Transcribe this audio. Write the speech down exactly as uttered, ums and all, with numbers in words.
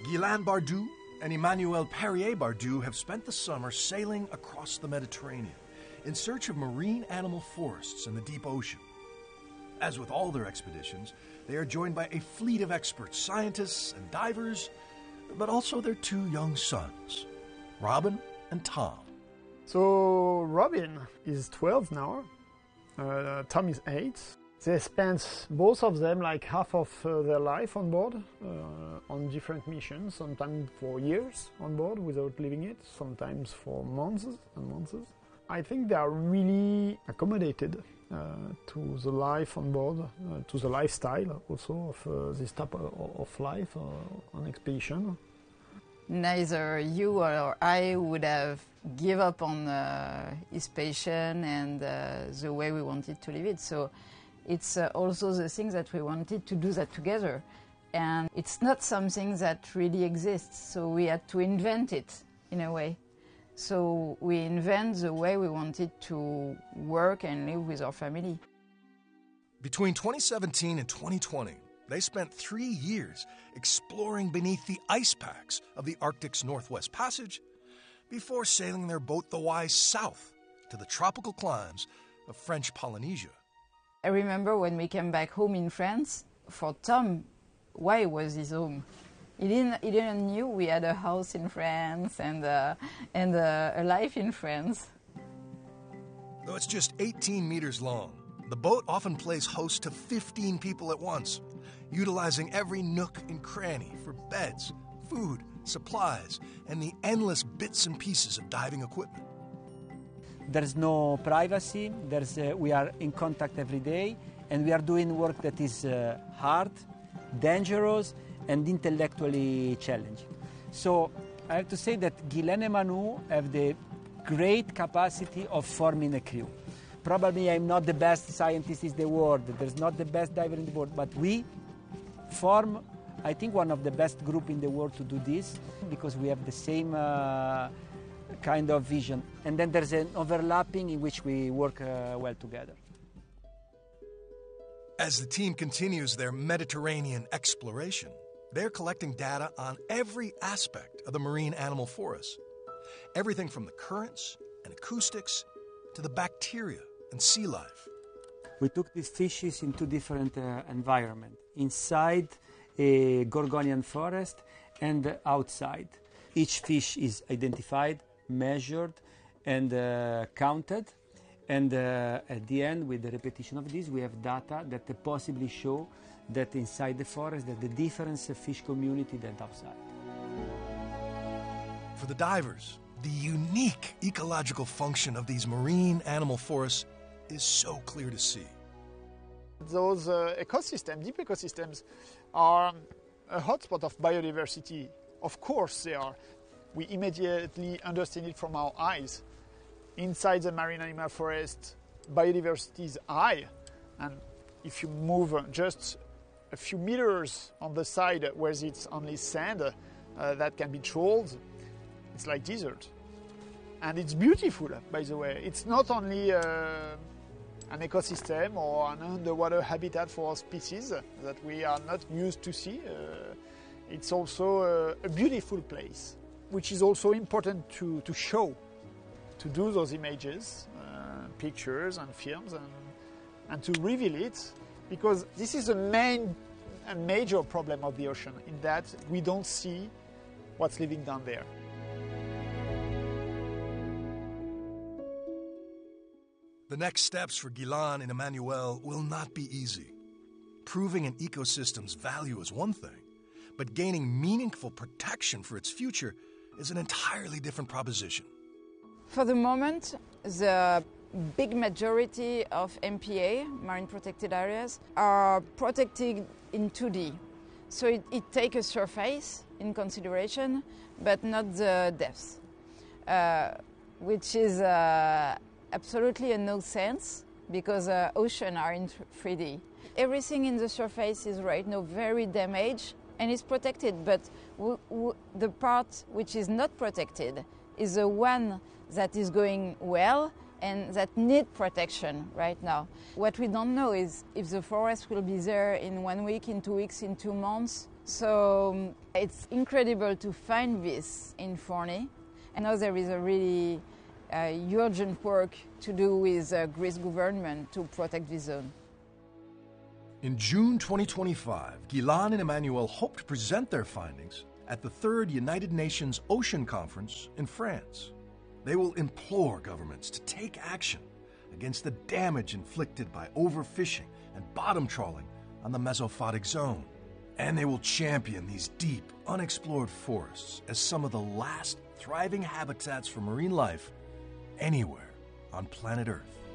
Guylain Bardou and Emmanuel Perrier-Bardou have spent the summer sailing across the Mediterranean in search of marine animal forests in the deep ocean. As with all their expeditions, they are joined by a fleet of experts, scientists, and divers, but also their two young sons, Robin and Tom. So Robin is twelve now, uh, Tom is eight. They spent, both of them, like half of uh, their life on board, uh, on different missions, sometimes for years on board without leaving it, sometimes for months and months. I think they are really accommodated uh, to the life on board, uh, to the lifestyle also of uh, this type of, of life uh, on expedition. Neither you or I would have give up on uh, his passion and uh, the way we wanted to live it. So it's uh, also the thing that we wanted to do that together. And it's not something that really exists, so we had to invent it in a way. So we invent the way we wanted to work and live with our family. Between twenty seventeen and twenty twenty, they spent three years exploring beneath the ice packs of the Arctic's Northwest Passage before sailing their boat the Wise south to the tropical climes of French Polynesia. I remember when we came back home in France, for Tom, why was his home? He didn't, he didn't knew we had a house in France and, uh, and uh, a life in France. Though it's just eighteen meters long, the boat often plays host to fifteen people at once, utilizing every nook and cranny for beds, food, supplies, and the endless bits and pieces of diving equipment. There's no privacy, There's, uh, we are in contact every day, and we are doing work that is uh, hard, dangerous, and intellectually challenging. So I have to say that Guylain and Manu have the great capacity of forming a crew. Probably I'm not the best scientist in the world, there's not the best diver in the world, but we form, I think, one of the best groups in the world to do this, because we have the same uh, kind of vision. And then there's an overlapping in which we work uh, well together. As the team continues their Mediterranean exploration, they're collecting data on every aspect of the marine animal forest. Everything from the currents and acoustics to the bacteria and sea life. We took these fishes in two different uh, environments, inside a Gorgonian forest and outside. Each fish is identified, measured, and uh, counted. And uh, at the end, with the repetition of this, we have data that possibly show that inside the forest, that the difference of fish community than outside. For the divers, the unique ecological function of these marine animal forests is so clear to see. Those uh, ecosystems, deep ecosystems, are a hotspot of biodiversity. Of course they are. We immediately understand it from our eyes. Inside the marine animal forest, biodiversity is high, and if you move just a few meters on the side where it's only sand uh, that can be trolled, it's like desert. And it's beautiful, by the way. It's not only uh, an ecosystem or an underwater habitat for species that we are not used to see. Uh, it's also a, a beautiful place, which is also important to, to show, to do those images, uh, pictures and films, and, and to reveal it, because this is the main and major problem of the ocean, in that we don't see what's living down there. The next steps for Guylain and Emmanuel will not be easy. Proving an ecosystem's value is one thing, but gaining meaningful protection for its future is an entirely different proposition. For the moment, the big majority of M P A, marine protected areas, are protected in two D. So it, it takes a surface in consideration, but not the depth, uh, which is uh, absolutely a no sense, because uh, oceans are in three D. Everything in the surface is right now very damaged and is protected, but w w the part which is not protected is the one that is going well and that need protection right now. What we don't know is if the forest will be there in one week, in two weeks, in two months, So um, it's incredible to find this in Forney. I know there is a really uh, urgent work to do with uh, Greece government to protect this zone. In June twenty twenty-five, Ghilan and Emmanuel hope to present their findings at the third United Nations Ocean Conference in France. They will implore governments to take action against the damage inflicted by overfishing and bottom trawling on the mesophotic zone. And they will champion these deep, unexplored forests as some of the last thriving habitats for marine life anywhere on planet Earth.